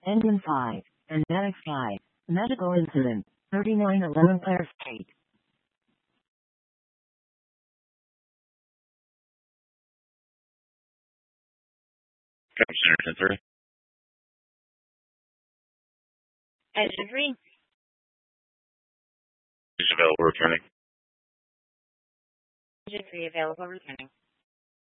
Engine 5, and Medic 5. Medical incident, 3911 Clare Street. Center 3. Engine 3. Is available returning. Engine 3 available returning.